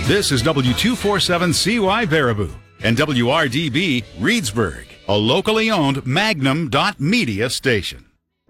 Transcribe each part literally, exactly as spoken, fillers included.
This is W two forty-seven C Y Baraboo and W R D B Reedsburg, a locally owned Magnum dot media station.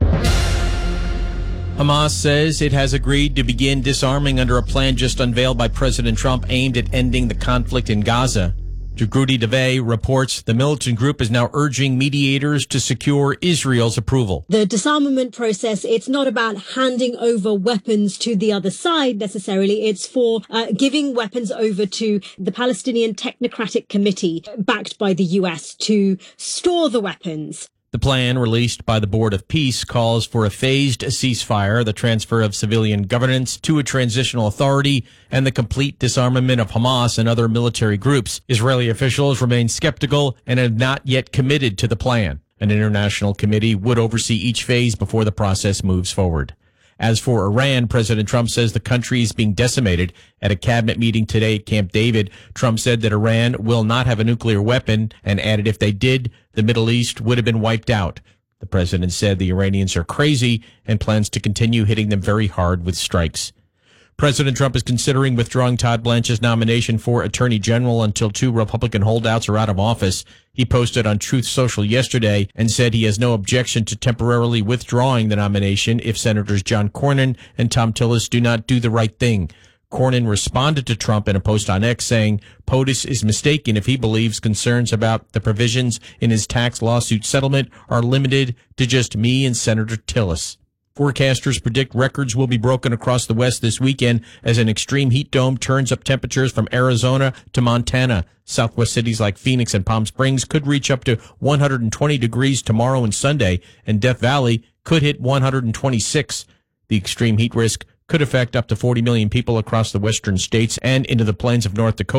Hamas says it has agreed to begin disarming under a plan just unveiled by President Trump aimed at ending the conflict in Gaza. Jagrudi Devay reports the militant group is now urging mediators to secure Israel's approval. The disarmament process, it's not about handing over weapons to the other side necessarily. It's for uh, giving weapons over to the Palestinian Technocratic Committee, backed by the U S, to store the weapons. The plan, released by the Board of Peace, calls for a phased ceasefire, the transfer of civilian governance to a transitional authority, and the complete disarmament of Hamas and other military groups. Israeli officials remain skeptical and have not yet committed to the plan. An international committee would oversee each phase before the process moves forward. As for Iran, President Trump says the country is being decimated. At a cabinet meeting today at Camp David, Trump said that Iran will not have a nuclear weapon and added if they did, the Middle East would have been wiped out. The president said the Iranians are crazy and plans to continue hitting them very hard with strikes. President Trump is considering withdrawing Todd Blanche's nomination for Attorney General until two Republican holdouts are out of office. He posted on Truth Social yesterday and said he has no objection to temporarily withdrawing the nomination if Senators John Cornyn and Thom Tillis do not do the right thing. Cornyn responded to Trump in a post on X saying POTUS is mistaken if he believes concerns about the provisions in his tax lawsuit settlement are limited to just me and Senator Tillis. Forecasters predict records will be broken across the West this weekend as an extreme heat dome turns up temperatures from Arizona to Montana. Southwest cities like Phoenix and Palm Springs could reach up to one hundred twenty degrees tomorrow and Sunday, and Death Valley could hit one hundred twenty-six. The extreme heat risk could affect up to forty million people across the western states and into the plains of North Dakota.